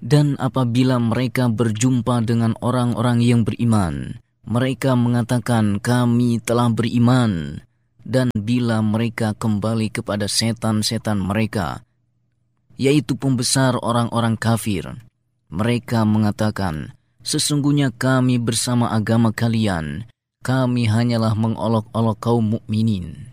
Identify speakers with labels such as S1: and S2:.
S1: Dan apabila mereka berjumpa dengan orang-orang yang beriman, mereka mengatakan, kami telah beriman. Dan bila mereka kembali kepada setan-setan mereka, yaitu pembesar orang-orang kafir, mereka mengatakan, sesungguhnya kami bersama agama kalian, kami hanyalah mengolok-olok kaum mukminin.